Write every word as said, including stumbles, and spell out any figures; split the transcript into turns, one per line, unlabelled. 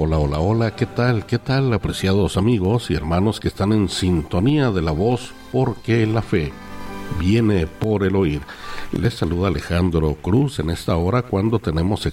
Hola, hola, hola, ¿qué tal? ¿Qué tal, apreciados amigos y hermanos que están en sintonía de la voz? Porque la fe viene por el oír. Les saluda Alejandro Cruz en esta hora cuando tenemos